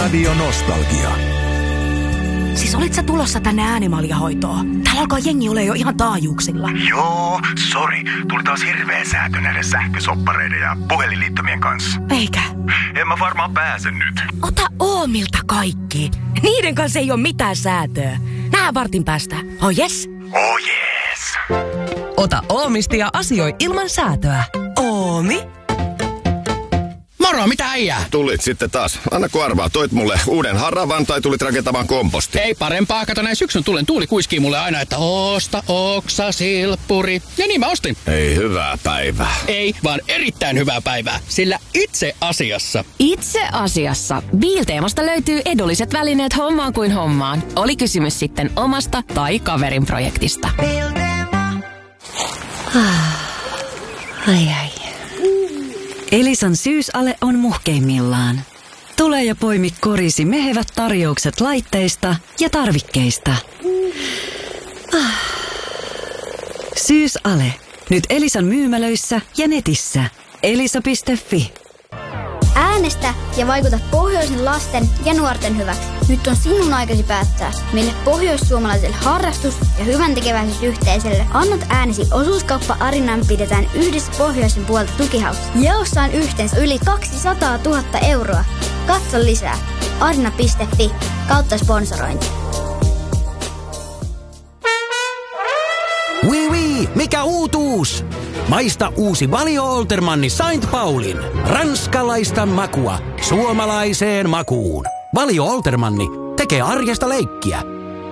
Radio Nostalgia. Siis olit sä tulossa tänne äänimaljahoitoon? Täällä alkaa jengi ole jo ihan taajuuksilla. Joo, sori. Tuli taas hirveä säätö näiden sähkösoppareiden ja puhelinliittymien kanssa. Eikä? En mä varmaan pääse nyt. Ota Oomilta kaikki. Niiden kanssa ei ole mitään säätöä. Nähdään vartin päästä. Oh yes? Oh yes. Ota Oomista ja asioi ilman säätöä. Oomi? Moro, mitä äijää? Tulit sitten taas. Anna kun arvaa, toit mulle uuden haravan tai tulit rakentamaan komposti? Ei parempaa, kato näin syksyn tulen. Tuuli kuiskii mulle aina, että osta oksa, silppuri. Ja niin mä ostin. Ei hyvää päivää. Ei, vaan erittäin hyvää päivää. Sillä itse asiassa Biilteemasta löytyy edulliset välineet hommaan kuin hommaan. Oli kysymys sitten omasta tai kaverin projektista. Ai. Elisan syysale on muhkeimmillaan. Tule ja poimi korisi mehevät tarjoukset laitteista ja tarvikkeista. Syysale. Nyt Elisan myymälöissä ja netissä. Elisa.fi. Äänestä ja vaikuta pohjoisen lasten ja nuorten hyväksi. Nyt on sinun aikasi päättää, mille pohjoissuomalaiselle harrastus- ja hyväntekeväisyysyhteisölle annat äänesi. Osuuskauppa Arinan pidetään yhdessä pohjoisen puolta tukihaussa. Jaossa on yhteensä yli 200 000 euroa. Katso lisää. arina.fi/sponsorointi. Oui, mikä uutuus? Maista uusi Valio Oltermanni Saint Paulin. Ranskalaista makua suomalaiseen makuun. Valio Oltermanni tekee arjesta leikkiä.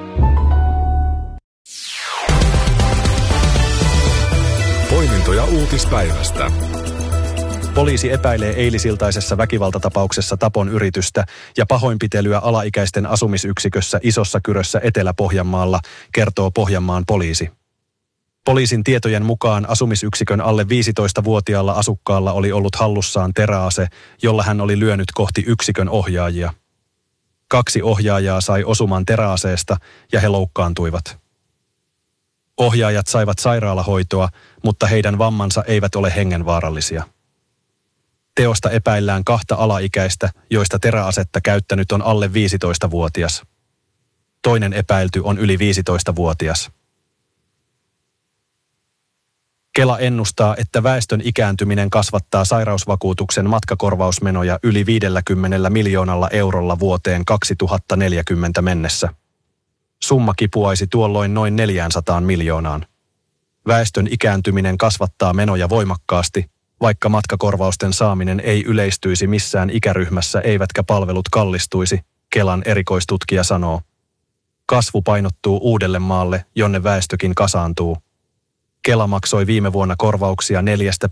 Poimintoja uutispäivästä. Poliisi epäilee eilisiltaisessa väkivaltatapauksessa tapon yritystä ja pahoinpitelyä alaikäisten asumisyksikössä Isossa Kyrössä Etelä-Pohjanmaalla, kertoo Pohjanmaan poliisi. Poliisin tietojen mukaan asumisyksikön alle 15-vuotiaalla asukkaalla oli ollut hallussaan teräase, jolla hän oli lyönyt kohti yksikön ohjaajia. 2 ohjaajaa sai osuman teräaseesta ja he loukkaantuivat. Ohjaajat saivat sairaalahoitoa, mutta heidän vammansa eivät ole hengenvaarallisia. Teosta epäillään 2 alaikäistä, joista teräasetta käyttänyt on alle 15-vuotias. Toinen epäilty on yli 15-vuotias. Kela ennustaa, että väestön ikääntyminen kasvattaa sairausvakuutuksen matkakorvausmenoja yli 50 miljoonalla eurolla vuoteen 2040 mennessä. Summa kipuaisi tuolloin noin 400 miljoonaan. Väestön ikääntyminen kasvattaa menoja voimakkaasti, vaikka matkakorvausten saaminen ei yleistyisi missään ikäryhmässä eivätkä palvelut kallistuisi, Kelan erikoistutkija sanoo. Kasvu painottuu Uudellemaalle, jonne väestökin kasaantuu. Kela maksoi viime vuonna korvauksia